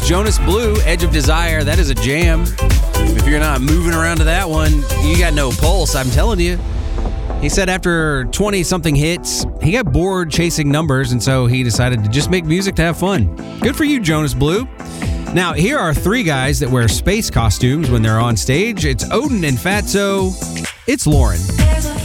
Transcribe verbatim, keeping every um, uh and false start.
Jonas Blue, Edge of Desire. That is a jam. If you're not moving around to that one, you got no pulse, I'm telling you. He said after twenty-something hits, he got bored chasing numbers, and so he decided to just make music to have fun. Good for you, Jonas Blue. Now, here are three guys that wear space costumes when they're on stage. It's Odin and Fatso. It's Lauren.